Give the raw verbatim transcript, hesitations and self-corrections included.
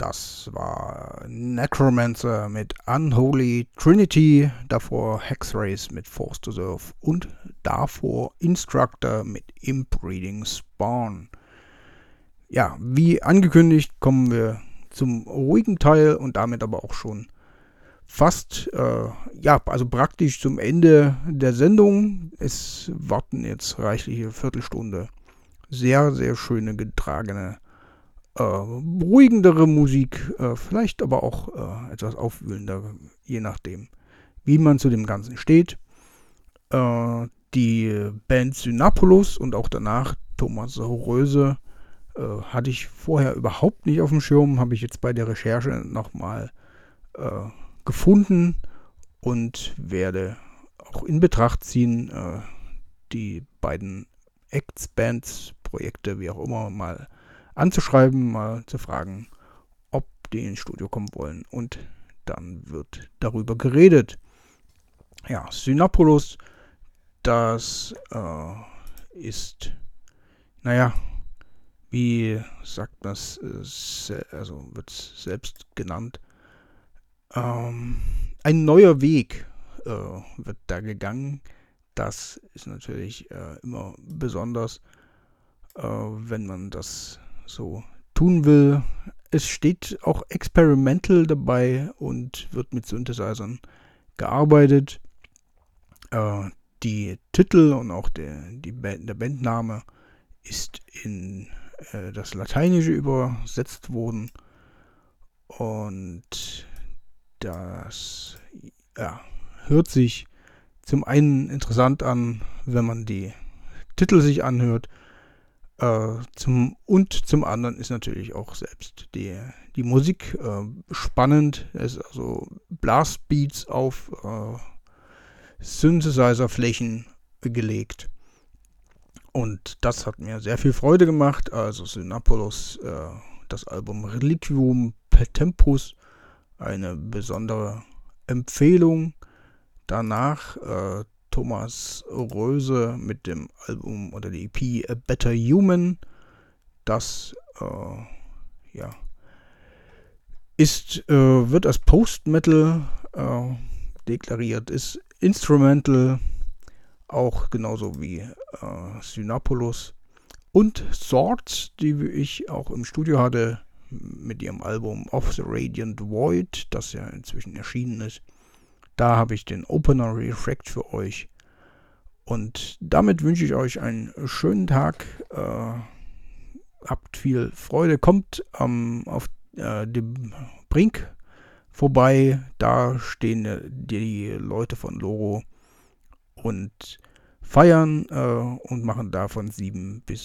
Das war Necromancer mit Unholy Trinity, davor Hexrace mit Force to Serve und davor Instructor mit Inbreeding Spawn. Ja, wie angekündigt kommen wir zum ruhigen Teil und damit aber auch schon fast, äh, ja, also praktisch zum Ende der Sendung. Es warten jetzt reichliche Viertelstunde sehr, sehr schöne, getragene, äh, beruhigendere Musik, äh, vielleicht aber auch äh, etwas aufwühlendere, je nachdem, wie man zu dem Ganzen steht. Äh, die Band Synapolus und auch danach Thomas Röse äh, hatte ich vorher überhaupt nicht auf dem Schirm, habe ich jetzt bei der Recherche nochmal äh, gefunden und werde auch in Betracht ziehen, äh, die beiden Acts, Bands, Projekte, wie auch immer, mal anzuschreiben, mal zu fragen, ob die ins Studio kommen wollen. Und dann wird darüber geredet. Ja, Synapolus, das äh, ist, naja, wie sagt man es, also wird es selbst genannt, ähm, ein neuer Weg äh, wird da gegangen. Das ist natürlich äh, immer besonders, äh, wenn man das so tun will. Es steht auch Experimental dabei und wird mit Synthesizern gearbeitet. Äh, die Titel und auch der, die Band, der Bandname ist in äh, das Lateinische übersetzt worden. Und das ja, hört sich zum einen interessant an, wenn man die Titel sich anhört. Äh, zum, und zum anderen ist natürlich auch selbst die, die Musik äh, spannend. Es ist also Blastbeats auf äh, Synthesizer-Flächen gelegt. Und das hat mir sehr viel Freude gemacht. Also Synapolus, äh, das Album Reliquium per Tempus, eine besondere Empfehlung. Danach äh, Thomas Röse mit dem Album oder die E P A Better Human. Das äh, ja, ist, äh, wird als Post-Metal äh, deklariert, ist Instrumental, auch genauso wie äh, Synapolus. Und Swords, die ich auch im Studio hatte, mit ihrem Album Of the Radiant Void, das ja inzwischen erschienen ist. Da habe ich den Opener Refract für euch. Und damit wünsche ich euch einen schönen Tag. Äh, habt viel Freude. Kommt ähm, auf äh, dem Brink vorbei. Da stehen äh, die Leute von Loro und feiern äh, und machen da von sieben bis